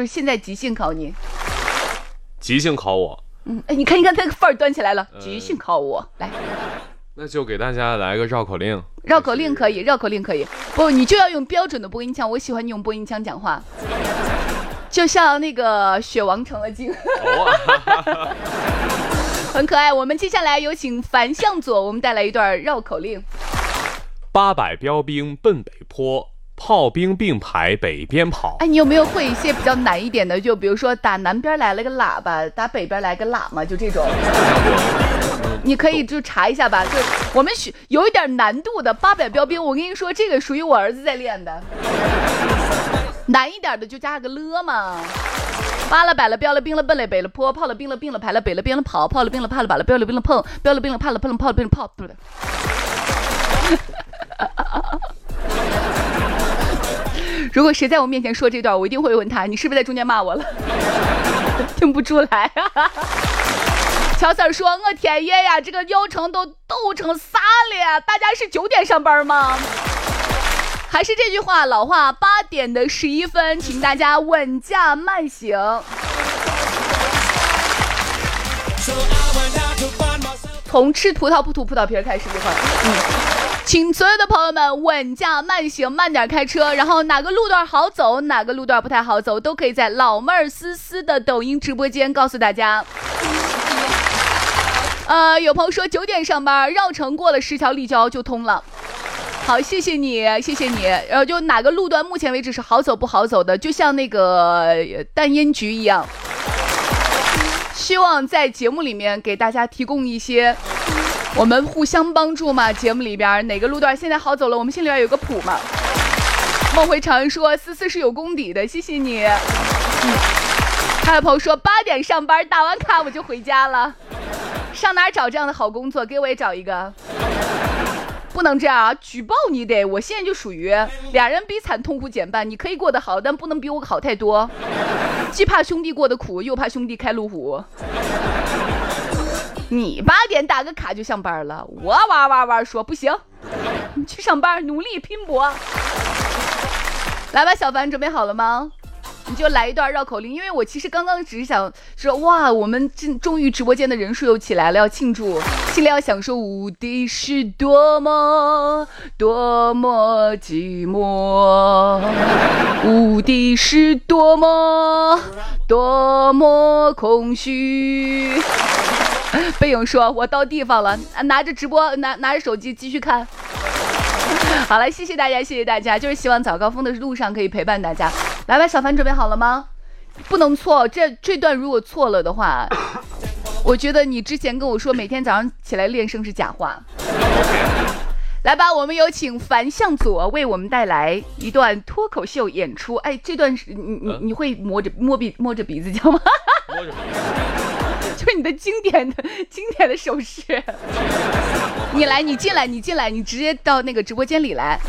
就是现在即兴考你。 即兴考我？ 你看这个范儿端起来了，即兴考我来。 那就给大家来个绕口令。 绕口令可以，绕口令可以。不，你就要用标准的播音腔，我喜欢你用播音腔讲话，就像那个雪王成了精。很可爱。我们接下来有请樊向佐，我们带来一段绕口令。 800标兵奔北坡，炮兵并排北边跑。 你有没有会一些比较难一点的？就比如说打南边来了个喇叭，打北边来个喇嘛，就这种。你可以就查一下吧，就我们有一点难度的800标兵，我跟你说，这个属于我儿子在练的。难一点的就加个了嘛。扒了摆了标了兵了奔了北了坡，炮了兵了并了排了北了边了跑，炮了兵了怕了把了标了兵了碰，标了兵了怕了碰了炮了兵了炮，对不对？如果谁在我面前说这段，我一定会问他，你是不是在中间骂我了？听不出来啊。乔 Sir 说，我天爷呀，这个药城都斗成啥了？大家是9点上班吗？还是这句话，老话，8点的11分，请大家稳驾慢行。从吃葡萄不吐葡萄皮开始，这块请所有的朋友们稳驾慢行，慢点开车，然后哪个路段好走，哪个路段不太好走，都可以在老妹儿思思的抖音直播间告诉大家。有朋友说9点上班，绕城过了10条立交就通了。好，谢谢你，谢谢你。然后就哪个路段目前为止是好走不好走的，就像那个淡烟局一样。希望在节目里面给大家提供一些，我们互相帮助嘛。节目里边哪个路段现在好走了，我们心里边有个谱嘛。梦回长安说思思是有功底的，谢谢你。还有朋友说8点上班，打完卡我就回家了。上哪儿找这样的好工作？给我也找一个。不能这样啊，举报你得。我现在就属于俩人比惨，痛苦减半。你可以过得好，但不能比我好太多。既怕兄弟过得苦，又怕兄弟开路虎。你8点打个卡就上班了，我哇说不行，你去上班努力拼搏。来吧，小凡，准备好了吗？你就来一段绕口令，因为我其实刚刚只是想说，哇，我们终于直播间的人数又起来了，要庆祝，心里要想说，无敌是多么多么寂寞，无敌是多么多么空虚。背影说，我到地方了，拿着直播，拿着手机继续看。好了，谢谢大家，谢谢大家，就是希望早高峰的路上可以陪伴大家。来吧，小凡准备好了吗？不能错，这段如果错了的话，我觉得你之前跟我说每天早上起来练声是假话。来吧，我们有请樊向佐为我们带来一段脱口秀演出。这段你会摸着鼻子叫吗？摸着鼻子。就是你的经典的手势。你来，你进来，你直接到那个直播间里来。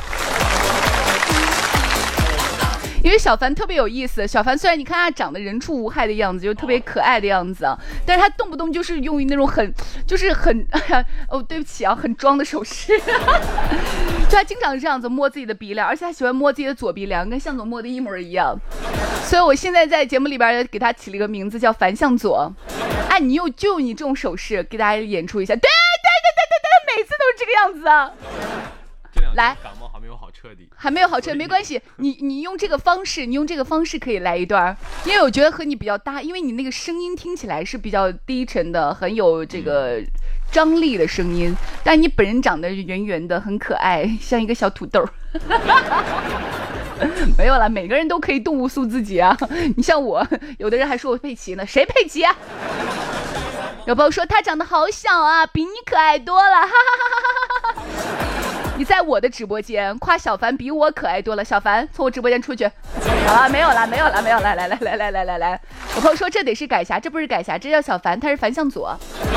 因为小凡特别有意思，小凡虽然你看他长得人畜无害的样子，就特别可爱的样子啊，但是他动不动就是用那种很对不起啊，很装的手势。就他经常这样子摸自己的鼻梁，而且他喜欢摸自己的左鼻梁，跟向佐摸的一模一样。所以我现在在节目里边给他起了一个名字叫樊向佐。你用你这种手势给大家演出一下。对，每次都是这个样子啊。来， 感冒还没有好彻底， 还没有好彻底，没关系，你用这个方式可以来一段，因为我觉得和你比较搭，因为你那个声音听起来是比较低沉的，很有这个张力的声音，但你本人长得圆圆的，很可爱，像一个小土豆。没有啦，每个人都可以动物塑自己啊。你像我，有的人还说我佩奇呢，谁佩奇啊？有朋友说他长得好小啊，比你可爱多了，哈哈哈哈哈！你在我的直播间夸小凡比我可爱多了，小凡从我直播间出去。好了，没有了，来。有朋友说这得是改霞，这不是改霞，这叫小凡，他是樊向佐。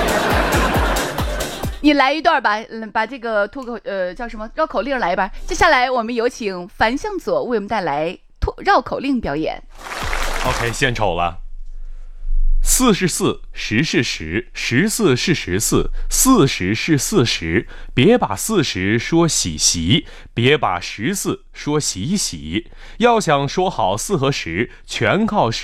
你来一段吧，把这个叫什么绕口令来一把。接下来我们有请樊向佐为我们带来绕口令表演。 OK， 献丑了。4是4，10是10，14是14，40是40。别把40说喜，别把14说喜。要想说好4和10，全靠